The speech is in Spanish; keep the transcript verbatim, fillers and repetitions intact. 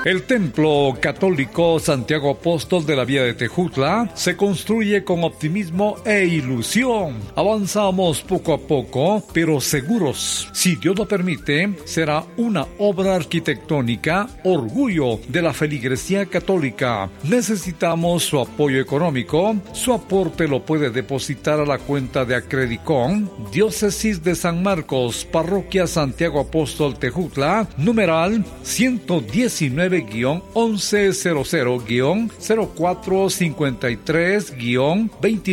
El Templo Católico Santiago Apóstol de la Vía de Tejutla se construye con optimismo e ilusión. Avanzamos poco a poco, pero seguros. Si Dios lo permite, será una obra arquitectónica, orgullo de la feligresía católica. Necesitamos su apoyo económico. Su aporte lo puede depositar a la cuenta de Acredicon, Diócesis de San Marcos, Parroquia Santiago Apóstol Tejutla, numeral ciento diecinueve guión once cero cero guión cero cuatro cincuenta y tres guión veinte.